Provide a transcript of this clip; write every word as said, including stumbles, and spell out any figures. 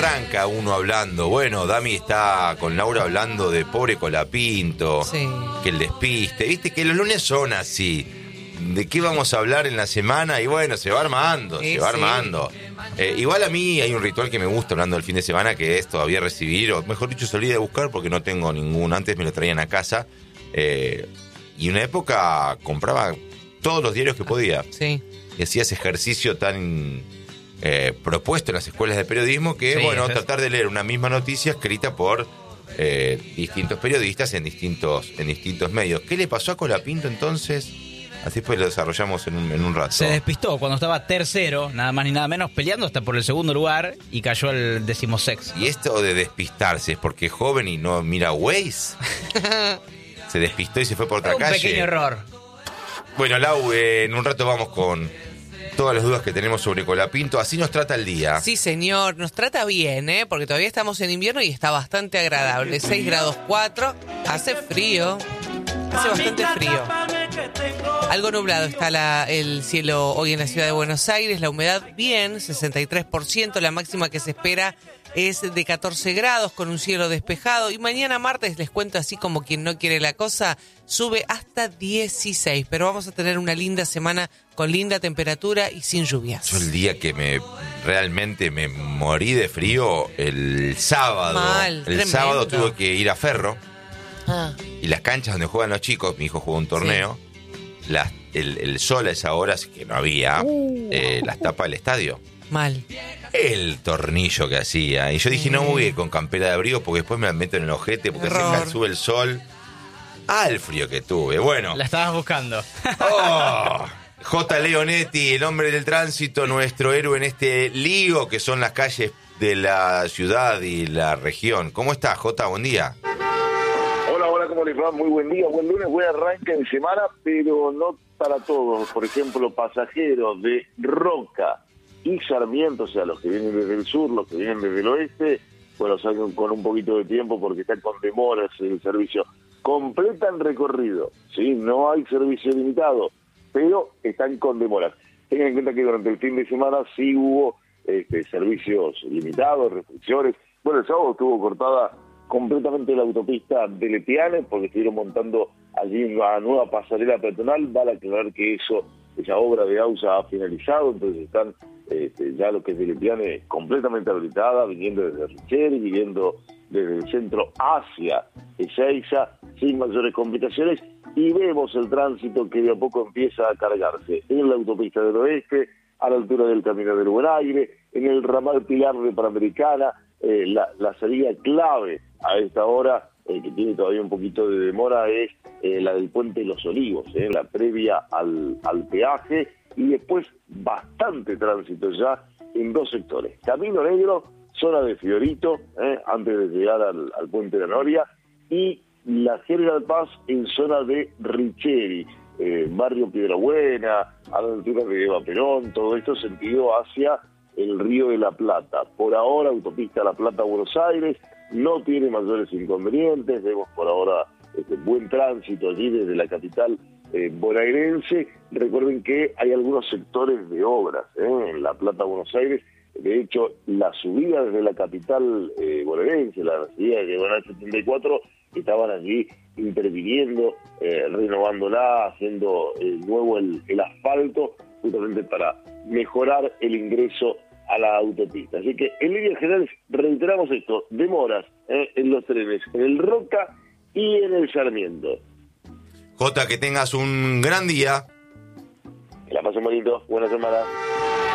arranca uno hablando. Bueno, Dami está con Laura hablando de pobre Colapinto, sí. que el despiste. Viste que los lunes son así. ¿De qué vamos a hablar en la semana? Y bueno, se va armando, sí, se va sí. armando. Eh, igual a mí hay un ritual que me gusta hablando del fin de semana, que es todavía recibir, o mejor dicho, salí de buscar porque no tengo ninguno. Antes me lo traían a casa. Eh, y en una época compraba todos los diarios que podía. Sí. Y hacía ese ejercicio tan eh, propuesto en las escuelas de periodismo que, Sí, bueno, es tratar de leer una misma noticia escrita por eh, distintos periodistas en distintos, en distintos medios. ¿Qué le pasó a Colapinto entonces? Así pues lo desarrollamos en un, en un rato. Se despistó cuando estaba tercero, nada más ni nada menos, peleando hasta por el segundo lugar y cayó al decimosexto. Y esto de despistarse es porque es joven y no mira Waze. Se despistó y se fue por otra Un calle. pequeño error. Bueno, Lau, eh, en un rato vamos con todas las dudas que tenemos sobre Colapinto. Así nos trata el día. Sí, señor, nos trata bien, ¿eh? Porque todavía estamos en invierno y está bastante agradable. seis grados cuatro, hace frío, hace bastante frío. Algo nublado está la, el cielo hoy en la ciudad de Buenos Aires, la humedad bien, sesenta y tres por ciento, la máxima que se espera es de catorce grados con un cielo despejado y mañana martes, les cuento así como quien no quiere la cosa, sube hasta dieciséis, pero vamos a tener una linda semana con linda temperatura y sin lluvias. Yo el día que me realmente me morí de frío, el sábado. Mal, el tremendo. sábado tuve que ir a Ferro Ah, y las canchas donde juegan los chicos, mi hijo jugó un torneo, las, el, el sol a esa hora, así que no había, Uh. eh, las tapas del estadio. mal. El tornillo que hacía. Y yo dije, no me voy a ir con campera de abrigo porque después me la meto en el ojete porque Error. se sube el sol. Ah, el frío que tuve. Bueno. La estabas buscando. Oh, J. Leonetti, el hombre del tránsito, nuestro héroe en este lío que son las calles de la ciudad y la región. ¿Cómo estás, J? Buen día. Hola, hola, ¿cómo les va? Muy buen día, buen lunes, buen arranque en semana, pero no para todos. Por ejemplo, pasajeros de Roca y Sarmiento, o sea, los que vienen desde el sur, los que vienen desde el oeste, bueno, salgan con un poquito de tiempo porque está con demoras el servicio. Completan recorrido, ¿sí? No hay servicio limitado, pero están con demoras. Tengan en cuenta que durante el fin de semana sí hubo este, servicios limitados, restricciones. Bueno, el sábado estuvo cortada completamente la autopista de Letiane porque estuvieron montando allí una nueva pasarela peatonal. Vale aclarar que eso, esa obra de AUSA ha finalizado, entonces están este, ya lo que es de Letiane completamente habilitada, viniendo desde Richeri, viniendo desde el centro hacia Ezeiza, sin mayores complicaciones, y vemos el tránsito que de a poco empieza a cargarse en la autopista del oeste, a la altura del Camino del Buen Aire, en el ramal Pilar de Panamericana. Eh, la, la salida clave a esta hora, eh, que tiene todavía un poquito de demora, es eh, la del Puente de los Olivos, eh, la previa al, al peaje, y después bastante tránsito ya en dos sectores. Camino Negro, zona de Fiorito, eh, antes de llegar al, al Puente de la Noria, y la General Paz en zona de Richeri, eh, barrio Piedrabuena, a la altura de Eva Perón, todo esto sentido hacia el Río de la Plata. Por ahora, autopista La Plata-Buenos Aires, no tiene mayores inconvenientes, vemos por ahora este, buen tránsito allí desde la capital eh, bonaerense. Recuerden que hay algunos sectores de obras eh, en La Plata-Buenos Aires. De hecho, la subida desde la capital eh, bonaerense, la subida de Buenos Aires setenta y cuatro, estaban allí interviniendo, eh, renovándola, haciendo eh, nuevo el, el asfalto, justamente para mejorar el ingreso a la autopista. Así que en líneas generales reiteramos esto, demoras eh, en los trenes, en el Roca y en el Sarmiento. Jota, que tengas un gran día. Que la pasen bonito, buena semana.